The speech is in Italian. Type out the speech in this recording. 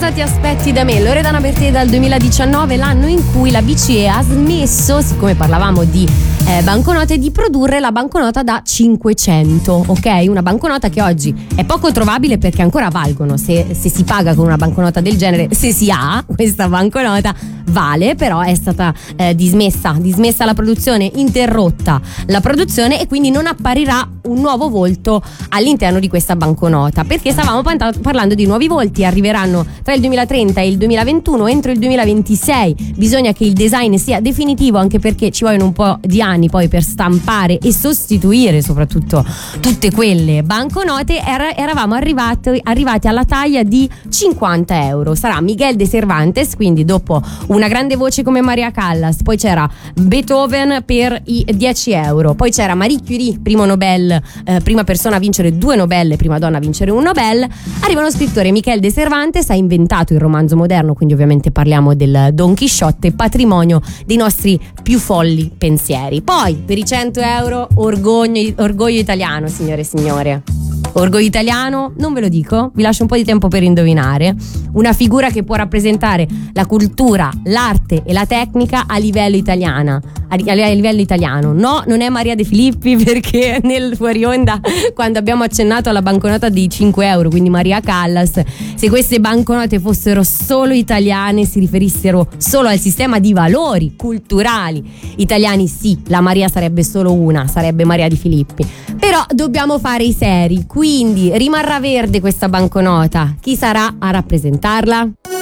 cosa ti aspetti da me? Loredana Bertè dal 2019, l'anno in cui la BCE ha smesso, siccome parlavamo di banconote, di produrre la banconota da 500, ok? Una banconota che oggi è poco trovabile perché ancora valgono, se si paga con una banconota del genere, se si ha questa banconota vale, però è stata dismessa la produzione, interrotta la produzione, e quindi non apparirà un nuovo volto all'interno di questa banconota, perché stavamo parlando di nuovi volti, arriveranno tra il 2030 e il 2021, entro il 2026 bisogna che il design sia definitivo, anche perché ci vogliono un po' di anni poi per stampare e sostituire soprattutto tutte quelle banconote. Eravamo arrivati alla taglia di 50 euro. Sarà Miguel de Cervantes, quindi dopo una grande voce come Maria Callas, poi c'era Beethoven per i 10 euro, poi c'era Marie Curie, primo Nobel, prima persona a vincere 2 Nobel, prima donna a vincere un Nobel. Arriva uno scrittore, Miguel de Cervantes, ha inventato il romanzo moderno, quindi ovviamente parliamo del Don Chisciotte, patrimonio dei nostri più folli pensieri. Poi per i 100 euro orgoglio italiano, signore e signore. Orgoglio italiano, non ve lo dico, vi lascio un po' di tempo per indovinare. Una figura che può rappresentare la cultura, l'arte e la tecnica a livello italiano. No, non è Maria De Filippi, perché nel fuori onda, quando abbiamo accennato alla banconota di 5 euro, quindi Maria Callas, se queste banconote fossero solo italiane, si riferissero solo al sistema di valori culturali italiani, sì, la Maria sarebbe solo una, sarebbe Maria Di Filippi. Però dobbiamo fare i seri, quindi rimarrà verde questa banconota. Chi sarà a rappresentarla?